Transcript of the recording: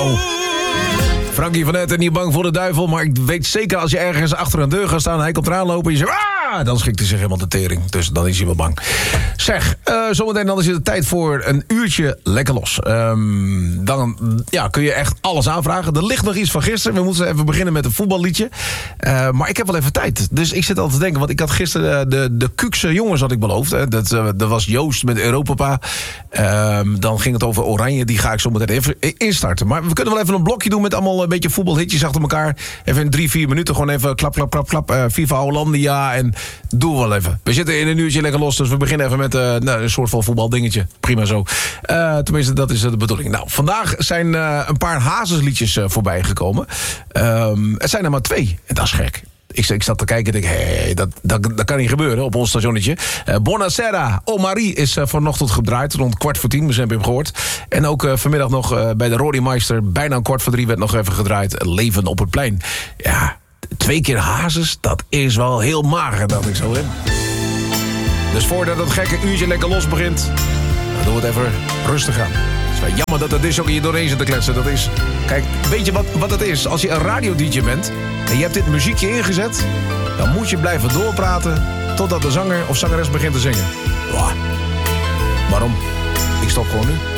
Nou, Frankie van Etten, niet bang voor de duivel. Maar ik weet zeker als je ergens achter een deur gaat staan... en hij komt eraan lopen en je zegt... dan schikt hij zich helemaal de tering. Dus dan is hij wel bang. Zeg, zometeen dan is het tijd voor een uurtje lekker los. Dan kun je echt alles aanvragen. Er ligt nog iets van gisteren. We moeten even beginnen met een voetballiedje. Maar ik heb wel even tijd. Dus ik zit al te denken... want ik had gisteren de Kuukse jongens had ik beloofd. Hè. Dat was Joost met Europapa. Dan ging het over Oranje. Die ga ik zo meteen even instarten. Maar we kunnen wel even een blokje doen... met allemaal een beetje voetbalhitjes achter elkaar. Even in 3-4 minuten gewoon even klap. FIFA Hollandia en doen we wel even. We zitten in een uurtje lekker los, dus we beginnen even met een soort van voetbaldingetje. Prima zo. Tenminste, dat is de bedoeling. Nou, vandaag zijn een paar Hazesliedjes voorbij gekomen. Het zijn er maar 2. En dat is gek. Ik zat te kijken en denk, dat kan niet gebeuren op ons stationnetje. Buonasera, Marie is vanochtend gedraaid rond 9:15. We hebben hem gehoord. En ook vanmiddag nog bij de Rodimeister, bijna 2:45 werd nog even gedraaid. Leven op het plein. Ja, 2 keer Hazes, dat is wel heel mager, dacht ik zo, hè. Dus voordat het gekke uurtje lekker los begint, dan doen we het even rustig aan. Het is wel jammer dat de disc ook hier doorheen zit te kletsen. Dat is, kijk, weet je wat het is? Als je een radio-dj bent en je hebt dit muziekje ingezet, dan moet je blijven doorpraten totdat de zanger of zangeres begint te zingen. Wow. Waarom? Ik stop gewoon nu.